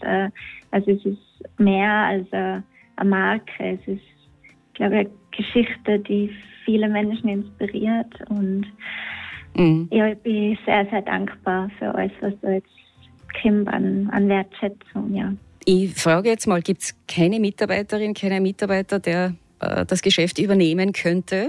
Also es ist mehr als eine Marke. Es ist, glaube ich, eine Geschichte, die viele Menschen inspiriert. Und ja, ich bin sehr, sehr dankbar für alles, was da jetzt kommt an Wertschätzung. Ja. Ich frage jetzt mal, gibt es keine Mitarbeiterin, keinen Mitarbeiter, der das Geschäft übernehmen könnte?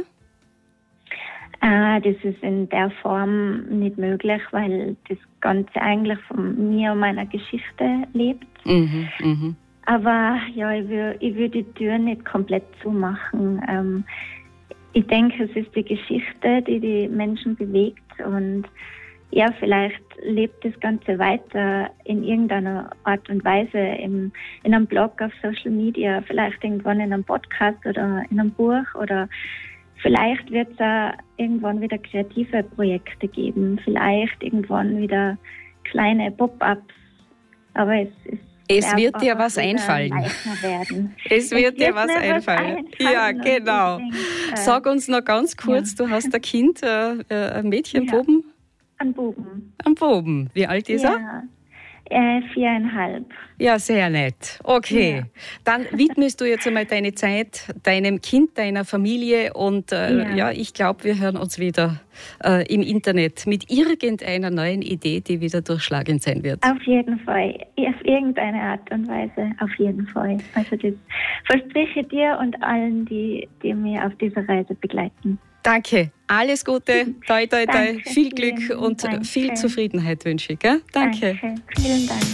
Das ist in der Form nicht möglich, weil das Ganze eigentlich von mir und meiner Geschichte lebt. Aber ja, ich will die Tür nicht komplett zumachen. Ich denke, es ist die Geschichte, die die Menschen bewegt, und ja, vielleicht lebt das Ganze weiter in irgendeiner Art und Weise in einem Blog, auf Social Media, vielleicht irgendwann in einem Podcast oder in einem Buch, oder vielleicht wird es auch irgendwann wieder kreative Projekte geben, vielleicht irgendwann wieder kleine Pop-ups, aber es wird dir was einfallen. Es wird dir was einfallen. Ja, genau. Sag uns noch ganz kurz, du hast ein Kind, ein Mädchen, Buben? Ein Buben. Ein Buben. Wie alt ist er? 4,5. Ja, sehr nett. Okay. Ja. Dann widmest du jetzt einmal deine Zeit deinem Kind, deiner Familie, und ich glaube, wir hören uns wieder im Internet mit irgendeiner neuen Idee, die wieder durchschlagend sein wird. Auf jeden Fall. Auf irgendeine Art und Weise. Auf jeden Fall. Also das verspreche ich dir und allen, die mir auf dieser Reise begleiten. Danke. Alles Gute. Toi, toi, toi. Danke, viel Glück und viel Zufriedenheit wünsche ich. Gell? Danke. Vielen Dank.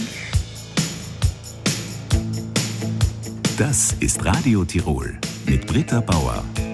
Das ist Radio Tirol mit Britta Bauer.